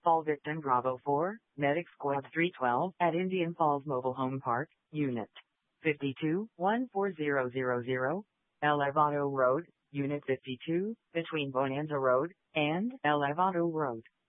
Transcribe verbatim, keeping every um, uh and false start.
Fall Victim Bravo four, Medic Squad three twelve at Indian Falls Mobile Home Park, Unit fifty-two, one four zero zero zero, Elevado Road, Unit fifty-two, between Bonanza Road and Elevado Road.